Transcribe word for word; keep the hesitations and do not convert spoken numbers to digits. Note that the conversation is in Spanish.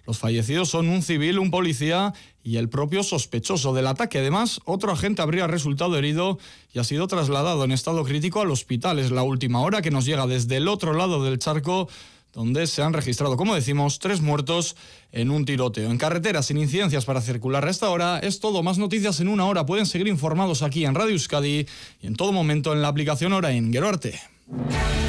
Los fallecidos son un civil, un policía y el propio sospechoso del ataque. Además, otro agente habría resultado herido y ha sido trasladado en estado crítico al hospital. Es la última hora que nos llega desde el otro lado del charco, donde se han registrado, como decimos, tres muertos en un tiroteo. En carretera, sin incidencias para circular a esta hora. Es todo. Más noticias en una hora. Pueden seguir informados aquí en Radio Euskadi y en todo momento en la aplicación Orain. Gero arte.